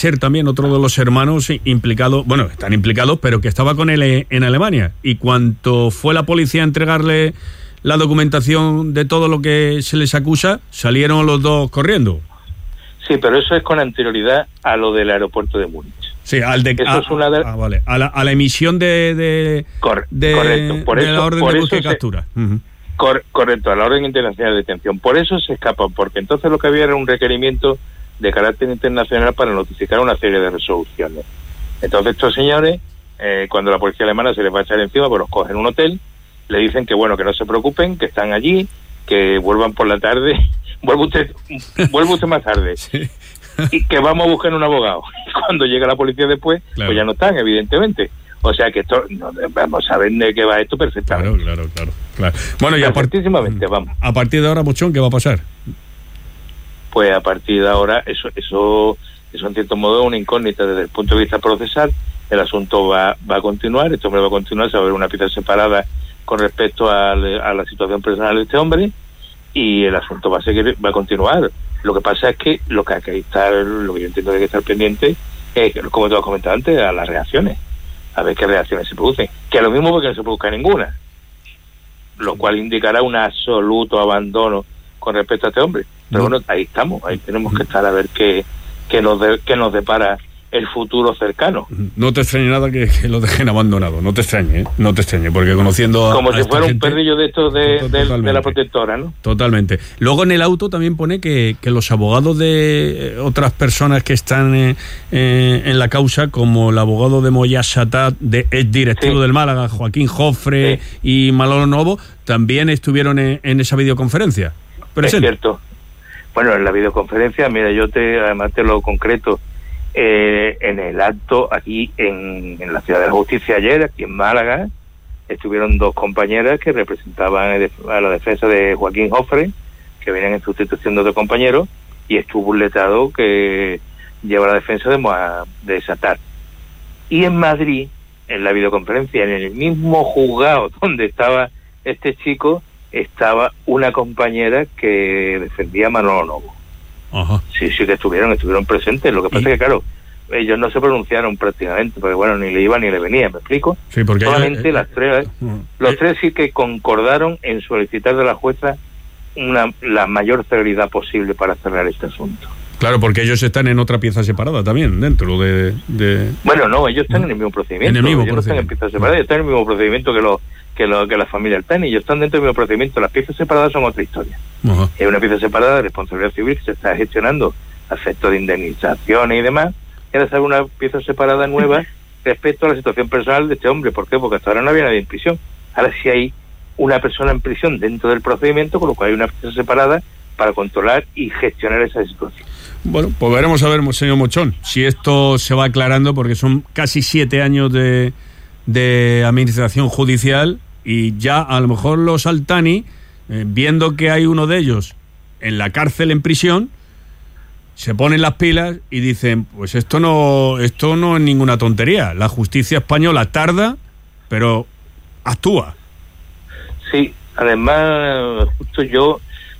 Ser también otro de los hermanos implicados, bueno, están implicados, pero que estaba con él en Alemania. Y cuando fue la policía a entregarle la documentación de todo lo que se les acusa, salieron los dos corriendo. Sí, pero eso es con anterioridad a lo del aeropuerto de Múnich. Sí, al de, eso es una de... vale, a la emisión de correcto. Por eso, la orden de búsqueda y captura. Correcto, a la orden internacional de detención. Por eso se escapan, porque entonces lo que había era un requerimiento de carácter internacional para notificar una serie de resoluciones. Entonces estos señores, cuando la policía alemana se les va a echar encima, pues los cogen en un hotel, le dicen que bueno, que no se preocupen, que están allí, que vuelvan por la tarde, vuelve usted más tarde, sí. Y que vamos a buscar un abogado. Y cuando llega la policía después, claro, pues ya no están, evidentemente. O sea que esto, vamos a ver de qué va esto perfectamente. Claro. Bueno, y a partir de ahora, Mochón, ¿qué va a pasar? Pues a partir de ahora, eso en cierto modo es una incógnita desde el punto de vista procesal. El asunto va a continuar, este hombre va a continuar, se va a ver una pieza separada con respecto a la situación personal de este hombre, y el asunto va a continuar. Lo que pasa es que lo que yo entiendo que hay que estar pendiente es, como te has comentado antes, a las reacciones, a ver qué reacciones se producen, que a lo mismo porque no se produzca ninguna, lo cual indicará un absoluto abandono con respecto a este hombre. Pero bueno, ahí estamos, ahí tenemos que estar a ver qué nos depara el futuro cercano. No te extrañe nada que lo dejen abandonado, no te extrañe, porque conociendo como si fuera gente, un perrillo de estos de la protectora, ¿no? Totalmente. Luego en el auto también pone que los abogados de otras personas que están en la causa, como el abogado de Moya Satat, ex directivo del Málaga, Joaquín Jofre, y Manolo Novo, también estuvieron en esa videoconferencia. Es cierto. Bueno, en la videoconferencia, mira, además te lo concreto, en el acto aquí en la Ciudad de la Justicia ayer, aquí en Málaga, estuvieron dos compañeras que representaban a la defensa de Joaquín Jofre, que venían en sustitución de otro compañero, y estuvo un letrado que lleva la defensa de Satat. Y en Madrid, en la videoconferencia, en el mismo juzgado donde estaba este chico, estaba una compañera que defendía a Manolo Novo. Ajá. Sí, que estuvieron presentes. Lo que pasa es que, claro, ellos no se pronunciaron prácticamente, porque bueno, ni le iba ni le venía, ¿me explico? Sí, porque solamente los tres sí que concordaron en solicitar de la jueza la mayor celeridad posible para cerrar este asunto. Claro, porque ellos están en otra pieza separada también, dentro de... Bueno, no, ellos están en el mismo procedimiento. Ellos no están en piezas separadas, ellos están en el mismo procedimiento que la familia Altani, ellos están dentro del mismo procedimiento. Las piezas separadas son otra historia. Uh-huh. Hay una pieza separada de responsabilidad civil que se está gestionando a efectos de indemnizaciones y demás, y ahora sale una pieza separada nueva respecto a la situación personal de este hombre. ¿Por qué? Porque hasta ahora no había nadie en prisión. Ahora sí hay una persona en prisión dentro del procedimiento, con lo cual hay una pieza separada para controlar y gestionar esa situación. Bueno, pues veremos a ver, señor Mochón, si esto se va aclarando, porque son casi 7 años de administración judicial, y ya a lo mejor los Altani, viendo que hay uno de ellos en la cárcel, en prisión, se ponen las pilas y dicen, pues esto no es ninguna tontería, la justicia española tarda, pero actúa. Sí, además, justo yo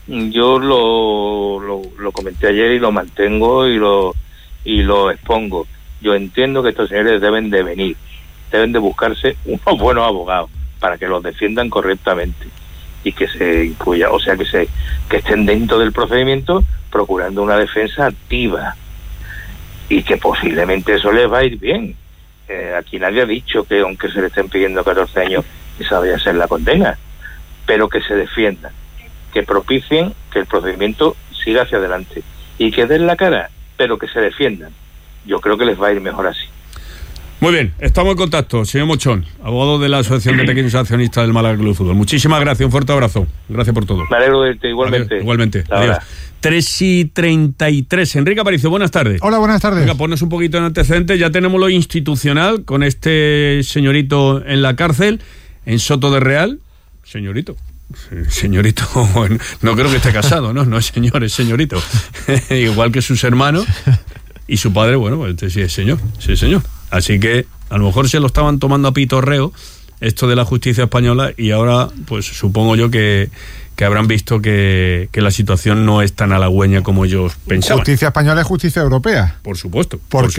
lo comenté ayer y lo mantengo y lo expongo. Yo entiendo que estos señores deben de buscarse unos buenos abogados para que los defiendan correctamente y que se incluya, o sea, que estén dentro del procedimiento procurando una defensa activa, y que posiblemente eso les va a ir bien. Aquí nadie ha dicho que aunque se le estén pidiendo 14 años esa vaya a ser la condena, pero que se defiendan, que propicien que el procedimiento siga hacia adelante y que den la cara, pero que se defiendan. Yo creo que les va a ir mejor así. Muy bien, estamos en contacto, señor Mochón, abogado de la Asociación de Pequeños Accionistas del Málaga Club de Fútbol. Muchísimas gracias, un fuerte abrazo. Gracias por todo. Me alegro de verte, igualmente. Adiós, igualmente. Adiós. 3:33. Enrique Aparicio, buenas tardes. Hola, buenas tardes. Venga, ponnos un poquito en antecedentes. Ya tenemos lo institucional con este señorito en la cárcel, en Soto de Real. Señorito, bueno, no creo que esté casado, ¿no? No es señor, es señorito. Igual que sus hermanos y su padre, bueno, pues este sí es señor. Así que a lo mejor se lo estaban tomando a pitorreo esto de la justicia española, y ahora pues supongo yo que habrán visto que la situación no es tan halagüeña como ellos pensaban. Justicia española es justicia europea. Por supuesto. Porque